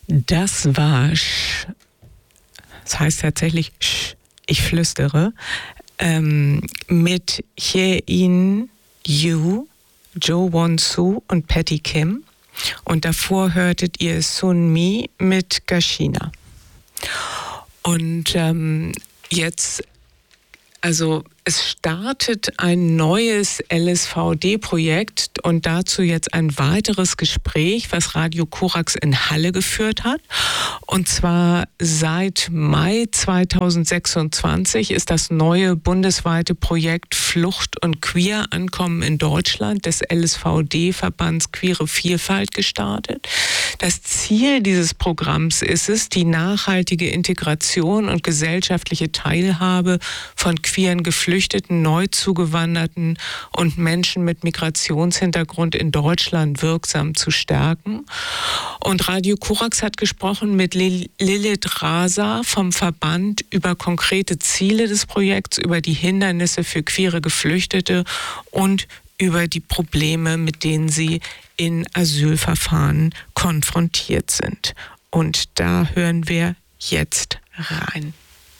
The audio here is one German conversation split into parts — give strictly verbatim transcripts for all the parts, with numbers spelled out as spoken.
Das war, Sch, das heißt tatsächlich Sch, ich flüstere, ähm, mit Hye-in Yu, Jo Won-soo und Patty Kim. Und davor hörtet ihr Sun Mi mit Gashina. Und ähm, jetzt, also es startet ein neues L S V D-Projekt und dazu jetzt ein weiteres Gespräch, was Radio Korax in Halle geführt hat. Und zwar seit Mai zweitausendsechsundzwanzig ist das neue bundesweite Projekt Flucht und Queer Ankommen in Deutschland des L S V D-Verbands Queere Vielfalt gestartet. Das Ziel dieses Programms ist es, die nachhaltige Integration und gesellschaftliche Teilhabe von queeren Geflüchteten, Neuzugewanderten und Menschen mit Migrationshintergrund in Deutschland wirksam zu stärken. Und Radio Korax hat gesprochen mit Lilith Rasa vom Verband über konkrete Ziele des Projekts, über die Hindernisse für queere Geflüchtete und über die Probleme, mit denen sie in Asylverfahren konfrontiert sind. Und da hören wir jetzt rein.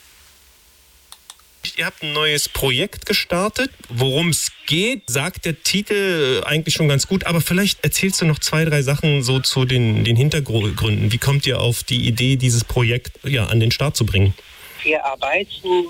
Ihr habt ein neues Projekt gestartet. Worum es geht, sagt der Titel eigentlich schon ganz gut. Aber vielleicht erzählst du noch zwei, drei Sachen so zu den, den Hintergründen. Wie kommt ihr auf die Idee, dieses Projekt ja, an den Start zu bringen? Wir arbeiten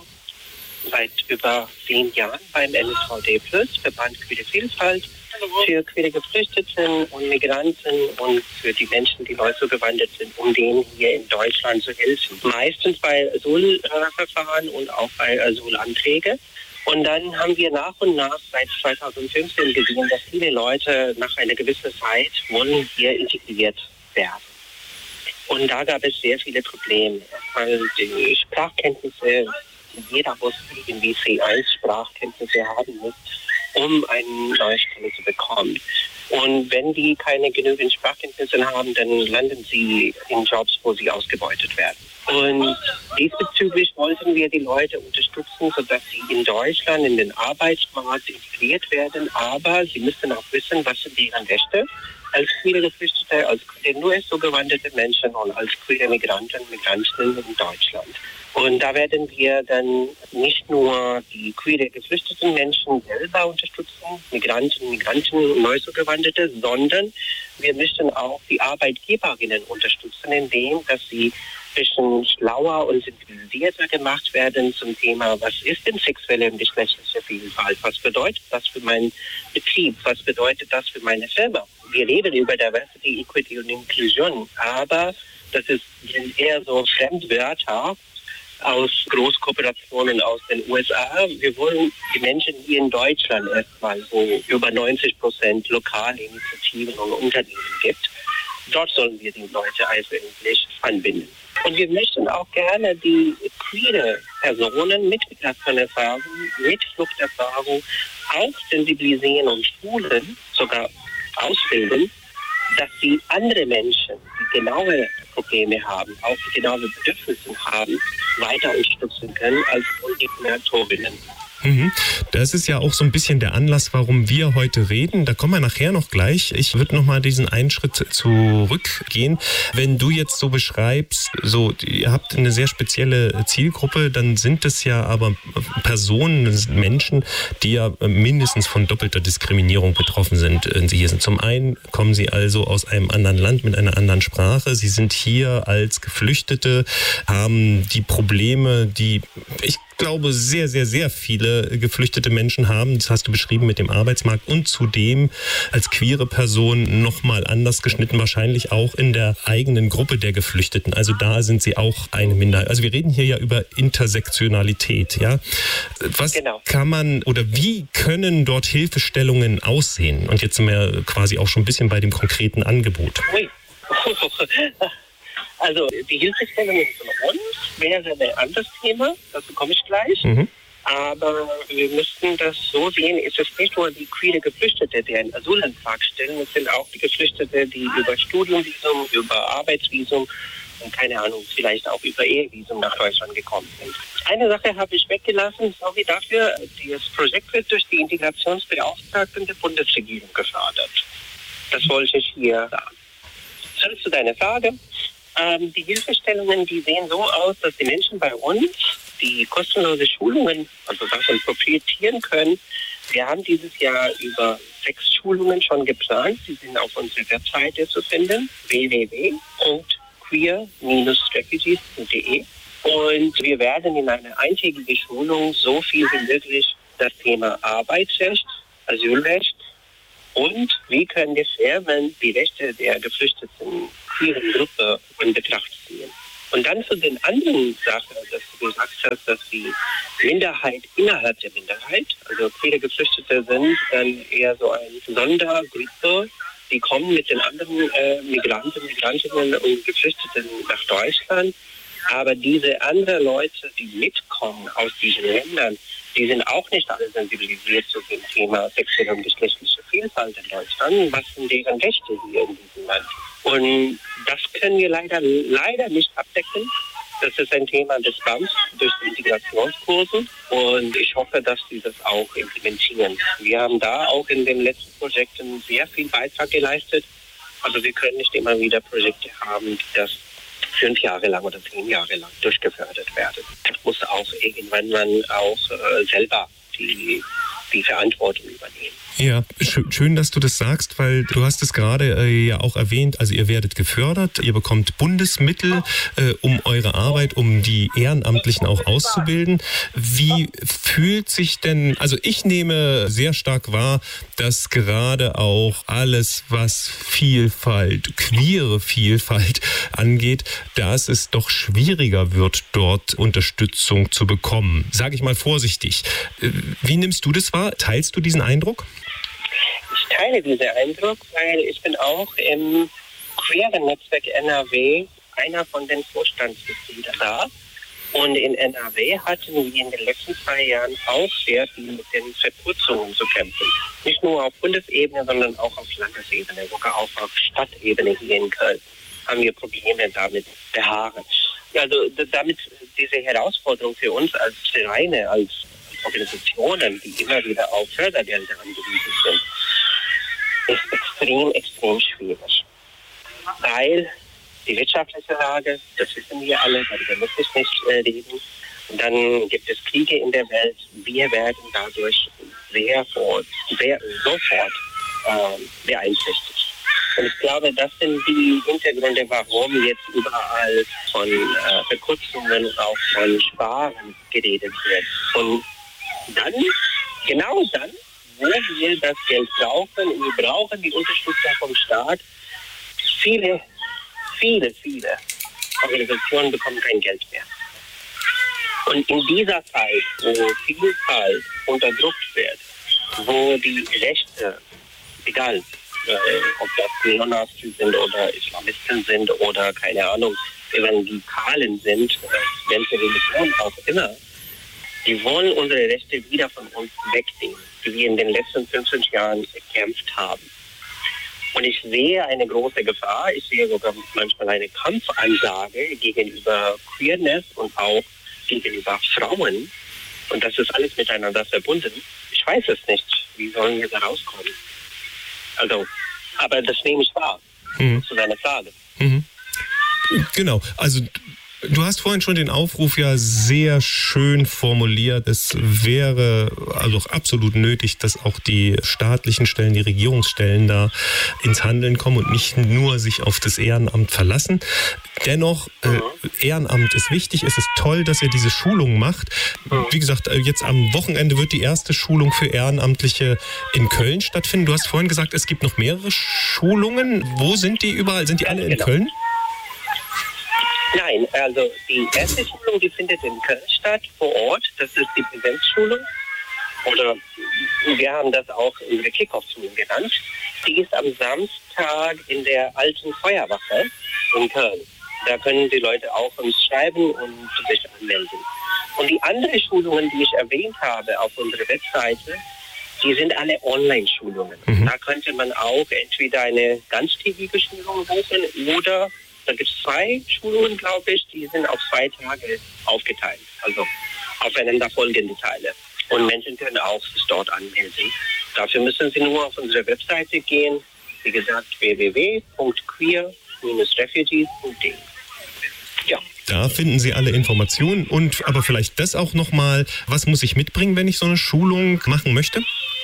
seit über zehn Jahren beim L S V D plus, Verband Queere Vielfalt, für queere Geflüchteten und Migranten und für die Menschen, die neu zugewandert sind, um denen hier in Deutschland zu helfen. Meistens bei Asylverfahren und auch bei Asylanträgen. Und dann haben wir nach und nach seit zweitausendfünfzehn gesehen, dass viele Leute nach einer gewissen Zeit wollen hier integriert werden. Und da gab es sehr viele Probleme, weil die Sprachkenntnisse, jeder muss irgendwie C eins Sprachkenntnisse haben muss, um eine neue Stelle zu bekommen. Und wenn die keine genügend Sprachkenntnisse haben, dann landen sie in Jobs, wo sie ausgebeutet werden. Und diesbezüglich wollten wir die Leute unterstützen, sodass sie in Deutschland in den Arbeitsmarkt integriert werden. Aber sie müssen auch wissen, was sind deren Rechte als queere Geflüchtete, als nur zugewanderte Menschen und als queere Migranten und Migrantinnen in Deutschland. Und da werden wir dann nicht nur die queere geflüchteten Menschen selber unterstützen, Migranten, Migrantinnen und Neuzugewanderte, sondern wir möchten auch die Arbeitgeberinnen unterstützen, indem dass sie ein bisschen schlauer und sensibilisierter gemacht werden zum Thema, was ist denn sexuelle und geschlechtliche Vielfalt? Was bedeutet das für meinen Betrieb? Was bedeutet das für meine Firma? Wir reden über Diversity, Equity und Inclusion, aber das ist eher so Fremdwörter aus Großkooperationen aus den U S A. Wir wollen die Menschen hier in Deutschland erstmal, wo über neunzig Prozent lokale Initiativen und Unternehmen gibt. Dort sollen wir die Leute eigentlich anbinden. Und wir möchten auch gerne die queere Personen mit Migrationserfahrung, mit Fluchterfahrung auch sensibilisieren und schulen, sogar ausbilden, dass sie andere Menschen, die genaue Probleme haben, auch die genaue Bedürfnisse haben, weiter unterstützen können als Koordinatorinnen. Mhm. Das ist ja auch so ein bisschen der Anlass, warum wir heute reden. Da kommen wir nachher noch gleich. Ich würde noch mal diesen einen Schritt zurückgehen. Wenn du jetzt so beschreibst, so ihr habt eine sehr spezielle Zielgruppe, dann sind es ja aber Personen, Menschen, die ja mindestens von doppelter Diskriminierung betroffen sind. Sie hier sind. Zum einen kommen sie also aus einem anderen Land mit einer anderen Sprache. Sie sind hier als Geflüchtete, haben die Probleme, die ich glaube, sehr, sehr, sehr viele geflüchtete Menschen haben. Das hast du beschrieben mit dem Arbeitsmarkt und zudem als queere Person nochmal anders geschnitten, wahrscheinlich auch in der eigenen Gruppe der Geflüchteten. Also da sind sie auch eine Minderheit. Also wir reden hier ja über Intersektionalität, ja. Was genau. kann man oder wie können dort Hilfestellungen aussehen? Und jetzt sind wir quasi auch schon ein bisschen bei dem konkreten Angebot. Ui. Also die Hilfestellungen von uns wäre ein anderes Thema, dazu komme ich gleich. Mhm. Aber wir müssten das so sehen, ist es nicht nur die queere Geflüchtete, die einen Asylantrag stellen, es sind auch die Geflüchtete, die über Studienvisum, über Arbeitsvisum und keine Ahnung, vielleicht auch über Ehevisum nach Deutschland gekommen sind. Eine Sache habe ich weggelassen, sorry dafür, das Projekt wird durch die Integrationsbeauftragten der Bundesregierung gefördert. Das wollte ich hier sagen. Zurück zu deiner Frage. Ähm, die Hilfestellungen, die sehen so aus, dass die Menschen bei uns die kostenlose Schulungen, also davon profitieren können. Wir haben dieses Jahr über sechs Schulungen schon geplant. Die sind auf unserer Webseite zu finden, w w w punkt queer Bindestrich refugees punkt d e. Und wir werden in einer eintägigen Schulung so viel wie möglich das Thema Arbeitsrecht, Asylrecht und wie können die Firmen die Rechte der geflüchteten queeren Gruppe in Betracht ziehen. Und dann zu den anderen Sachen, dass du gesagt hast, dass die Minderheit innerhalb der Minderheit, also queere Geflüchtete sind dann eher so eine Sondergruppe, die kommen mit den anderen äh, Migranten, Migrantinnen und Geflüchteten nach Deutschland. Aber diese anderen Leute, die mitkommen aus diesen Ländern, die sind auch nicht alle sensibilisiert zu dem Thema sexuelle und geschlechtliche Vielfalt in Deutschland. Was sind deren Rechte hier in diesem Land? Und das können wir leider, leider nicht abdecken. Das ist ein Thema des B A M S durch die Integrationskurse. Und ich hoffe, dass sie das auch implementieren. Wir haben da auch in den letzten Projekten sehr viel Beitrag geleistet. Aber wir können nicht immer wieder Projekte haben, die das fünf Jahre lang oder zehn Jahre lang durchgefördert werden. Das muss auch irgendwann man auch äh, selber die, die Verantwortung übernehmen. Ja, schön, dass du das sagst, weil du hast es gerade äh, ja auch erwähnt, also ihr werdet gefördert, ihr bekommt Bundesmittel, äh, um eure Arbeit, um die Ehrenamtlichen auch auszubilden. Wie fühlt sich denn, also ich nehme sehr stark wahr, dass gerade auch alles, was Vielfalt, queere Vielfalt angeht, dass es doch schwieriger wird, dort Unterstützung zu bekommen. Sage ich mal vorsichtig. Wie nimmst du das wahr? Teilst du diesen Eindruck? Ich teile diesen Eindruck, weil ich bin auch im queeren Netzwerk N R W einer von den Vorstandsmitgliedern da. Und in N R W hatten wir in den letzten zwei Jahren auch sehr viel mit den Verkürzungen zu kämpfen. Nicht nur auf Bundesebene, sondern auch auf Landesebene, sogar auch auf Stadtebene hier in Köln haben wir Probleme damit beharren. Also damit diese Herausforderung für uns als Vereine, als Organisationen, die immer wieder auf Fördergelder angewiesen sind, ist extrem, extrem schwierig. Weil die wirtschaftliche Lage, das wissen wir alle, darüber muss ich nicht äh, reden. Und dann gibt es Kriege in der Welt. Wir werden dadurch sehr, fort, sehr sofort äh, beeinträchtigt. Und ich glaube, das sind die Hintergründe, warum jetzt überall von äh, Verkürzungen und auch von Sparen geredet wird. Und dann, genau dann, wo wir das Geld brauchen, wir brauchen die Unterstützung vom Staat, viele, viele, viele Organisationen bekommen kein Geld mehr. Und in dieser Zeit, wo Vielfalt unterdrückt wird, wo die Rechte, egal, äh, ob das Neonazis sind oder Islamisten sind oder, keine Ahnung, Evangelikalen sind, oder welche Religion auch immer, die wollen unsere Rechte wieder von uns wegnehmen, die wir in den letzten fünfzehn Jahren gekämpft haben. Und ich sehe eine große Gefahr, ich sehe sogar manchmal eine Kampfansage gegenüber Queerness und auch gegenüber Frauen. Und das ist alles miteinander verbunden. Ich weiß es nicht, wie sollen wir da rauskommen? Also, aber das nehme ich wahr, mhm. zu deiner Frage. Mhm. Genau, also du hast vorhin schon den Aufruf ja sehr schön formuliert. Es wäre also auch absolut nötig, dass auch die staatlichen Stellen, die Regierungsstellen da ins Handeln kommen und nicht nur sich auf das Ehrenamt verlassen. Dennoch, äh, Ehrenamt ist wichtig. Es ist toll, dass ihr diese Schulung macht. Wie gesagt, jetzt am Wochenende wird die erste Schulung für Ehrenamtliche in Köln stattfinden. Du hast vorhin gesagt, es gibt noch mehrere Schulungen. Wo sind die überall? Sind die alle in Köln? Nein, also die erste Schulung, die findet in Köln statt, vor Ort. Das ist die Präsenzschulung. Oder wir haben das auch unsere Kick-Off-Schulung genannt. Die ist am Samstag in der alten Feuerwache in Köln. Da können die Leute auch uns schreiben und sich anmelden. Und die anderen Schulungen, die ich erwähnt habe auf unserer Webseite, die sind alle Online-Schulungen. Mhm. Da könnte man auch entweder eine ganztägige Schulung buchen oder da gibt es zwei Schulungen, glaube ich, die sind auf zwei Tage aufgeteilt, also aufeinander folgende Teile. Und Menschen können auch sich dort anmelden. Dafür müssen sie nur auf unsere Webseite gehen, wie gesagt, w w w punkt queer Bindestrich refugees punkt d e. Ja. Da finden Sie alle Informationen und aber vielleicht das auch nochmal, was muss ich mitbringen, wenn ich so eine Schulung machen möchte?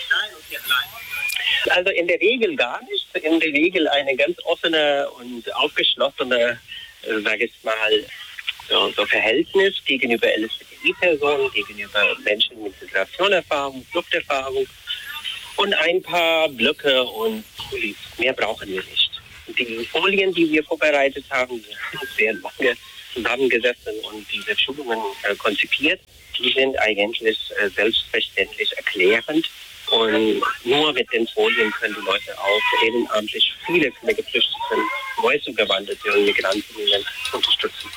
Also in der Regel gar nicht. In der Regel eine ganz offene und aufgeschlossene, äh, sage ich mal, so, so Verhältnis gegenüber L S B T-Personen, gegenüber Menschen mit Migrationserfahrung, Fluchterfahrung und ein paar Blöcke und Kulis. Mehr brauchen wir nicht. Die Folien, die wir vorbereitet haben, sind sehr lange zusammengesessen und diese Schulungen äh, konzipiert. Die sind eigentlich äh, selbstverständlich erklärend. Und nur mit den Folien können die Leute auch ehrenamtlich viele, viele Geflüchteten, neu zugewanderte und Migrantinnen unterstützen.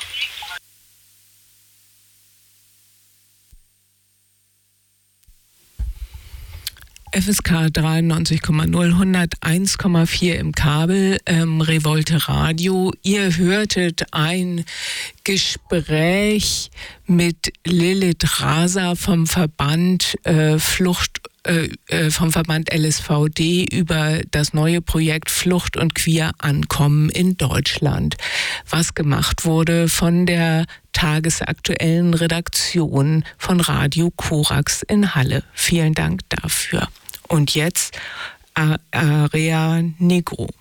F S K dreiundneunzig Komma null, hunderteins Komma vier im Kabel, ähm, Revolte Radio. Ihr hörtet ein Gespräch mit Lilith Rasa vom Verband äh, Flucht äh, äh, vom Verband L S V D über das neue Projekt Flucht und Queer Ankommen in Deutschland, was gemacht wurde von der tagesaktuellen Redaktion von Radio Korax in Halle. Vielen Dank dafür. Und jetzt Area Negro.